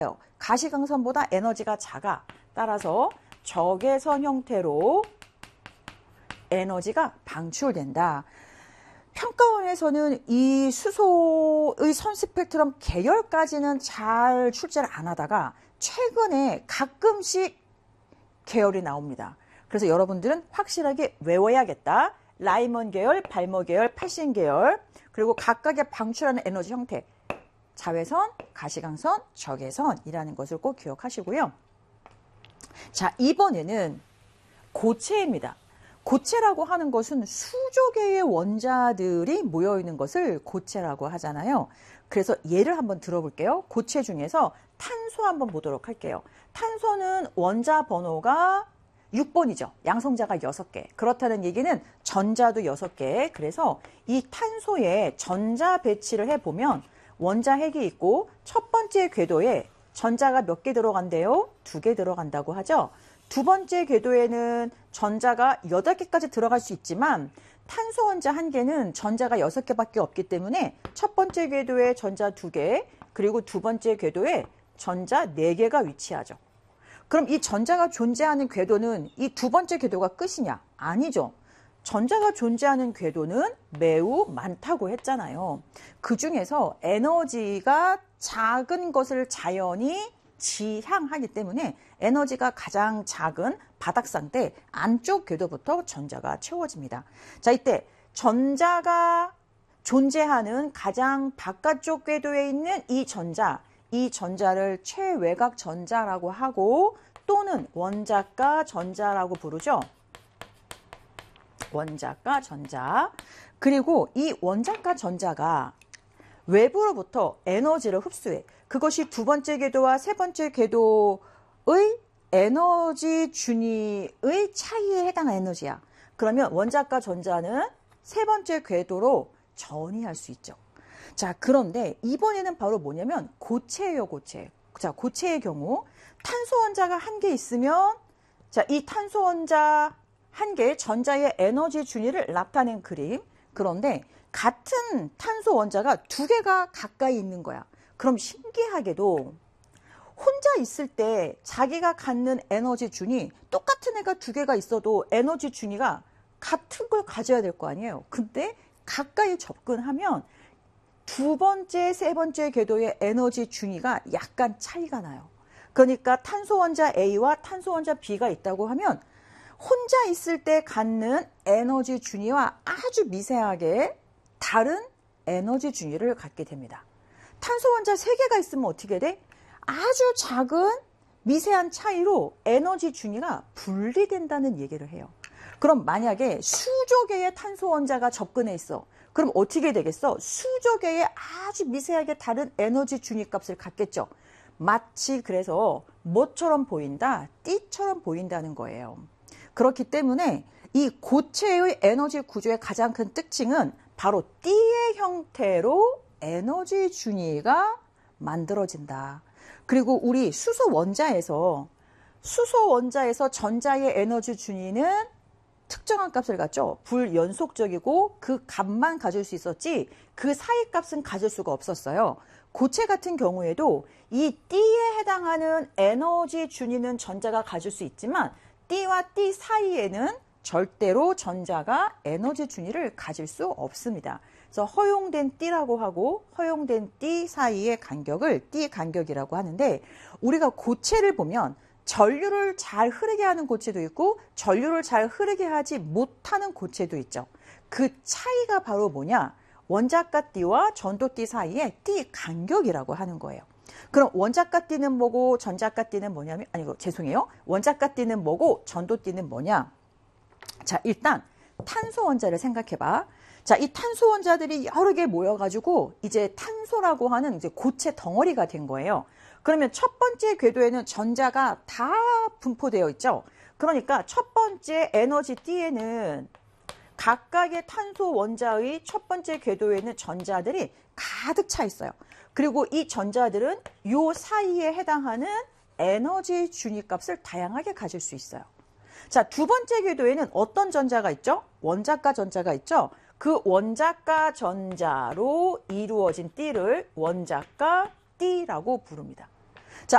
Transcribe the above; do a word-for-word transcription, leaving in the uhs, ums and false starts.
가시광선보다 에너지가 작아. 따라서 적외선 형태로 에너지가 방출된다. 평가원에서는 이 수소의 선 스펙트럼 계열까지는 잘 출제를 안 하다가 최근에 가끔씩 계열이 나옵니다. 그래서 여러분들은 확실하게 외워야겠다. 라이먼 계열, 발머 계열, 팔신 계열, 그리고 각각의 방출하는 에너지 형태, 자외선, 가시광선, 적외선이라는 것을 꼭 기억하시고요. 자, 이번에는 고체입니다. 고체라고 하는 것은 수조 개의 원자들이 모여있는 것을 고체라고 하잖아요. 그래서 예를 한번 들어볼게요. 고체 중에서 탄소 한번 보도록 할게요. 탄소는 원자 번호가 육 번이죠. 양성자가 여섯 개. 그렇다는 얘기는 전자도 여섯 개. 그래서 이 탄소에 전자 배치를 해보면 원자 핵이 있고 첫 번째 궤도에 전자가 몇 개 들어간대요? 두 개 들어간다고 하죠. 두 번째 궤도에는 전자가 여덟 개까지 들어갈 수 있지만 탄소 원자 한 개는 전자가 여섯 개밖에 없기 때문에 첫 번째 궤도에 전자 두 개, 그리고 두 번째 궤도에 전자 네 개가 위치하죠. 그럼 이 전자가 존재하는 궤도는 이 두 번째 궤도가 끝이냐? 아니죠. 전자가 존재하는 궤도는 매우 많다고 했잖아요. 그 중에서 에너지가 작은 것을 자연히 지향하기 때문에 에너지가 가장 작은 바닥 상태 안쪽 궤도부터 전자가 채워집니다. 자, 이때 전자가 존재하는 가장 바깥쪽 궤도에 있는 이 전자, 이 전자를 최외곽 전자라고 하고 또는 원자가 전자라고 부르죠. 원자가 전자. 그리고 이 원자가 전자가 외부로부터 에너지를 흡수해. 그것이 두 번째 궤도와 세 번째 궤도의 에너지 준위의 차이에 해당하는 에너지야. 그러면 원자가 전자는 세 번째 궤도로 전이할 수 있죠. 자, 그런데 이번에는 바로 뭐냐면 고체예요, 고체. 자, 고체의 경우 탄소 원자가 한 개 있으면 자, 이 탄소 원자 한 개의 전자의 에너지 준위를 나타낸 그림. 그런데 같은 탄소 원자가 두 개가 가까이 있는 거야. 그럼 신기하게도 혼자 있을 때 자기가 갖는 에너지 준위, 똑같은 애가 두 개가 있어도 에너지 준위가 같은 걸 가져야 될 거 아니에요. 근데 가까이 접근하면 두 번째, 세 번째 궤도의 에너지 준위가 약간 차이가 나요. 그러니까 탄소 원자 A와 탄소 원자 B가 있다고 하면 혼자 있을 때 갖는 에너지 준위와 아주 미세하게 다른 에너지 준위를 갖게 됩니다. 탄소 원자 세 개가 있으면 어떻게 돼? 아주 작은 미세한 차이로 에너지 준위가 분리된다는 얘기를 해요. 그럼 만약에 수조 개의 탄소 원자가 접근해 있어. 그럼 어떻게 되겠어? 수조 개의 아주 미세하게 다른 에너지 준위 값을 갖겠죠. 마치 그래서 뭐처럼 보인다? 띠처럼 보인다는 거예요. 그렇기 때문에 이 고체의 에너지 구조의 가장 큰 특징은 바로 띠의 형태로 에너지 준위가 만들어진다. 그리고 우리 수소 원자에서 수소 원자에서 전자의 에너지 준위는 특정한 값을 갖죠. 불연속적이고 그 값만 가질 수 있었지 그 사이 값은 가질 수가 없었어요. 고체 같은 경우에도 이 띠에 해당하는 에너지 준위는 전자가 가질 수 있지만 띠와 띠 사이에는 절대로 전자가 에너지 준위를 가질 수 없습니다. 그래서 허용된 띠라고 하고 허용된 띠 사이의 간격을 띠 간격이라고 하는데 우리가 고체를 보면 전류를 잘 흐르게 하는 고체도 있고 전류를 잘 흐르게 하지 못하는 고체도 있죠. 그 차이가 바로 뭐냐? 원자가 띠와 전도띠 사이의 띠 간격이라고 하는 거예요. 그럼 원자가 띠는 뭐고 전자가 띠는 뭐냐면 아니고 죄송해요. 원자가 띠는 뭐고 전도띠는 뭐냐? 자, 일단 탄소 원자를 생각해 봐. 자, 이 탄소 원자들이 여러 개 모여가지고 이제 탄소라고 하는 이제 고체 덩어리가 된 거예요. 그러면 첫 번째 궤도에는 전자가 다 분포되어 있죠. 그러니까 첫 번째 에너지 띠에는 각각의 탄소 원자의 첫 번째 궤도에는 전자들이 가득 차 있어요. 그리고 이 전자들은 요 사이에 해당하는 에너지 준위 값을 다양하게 가질 수 있어요. 자, 두 번째 궤도에는 어떤 전자가 있죠? 원자가 전자가 있죠. 그 원자가 전자로 이루어진 띠를 원자가 띠라고 부릅니다.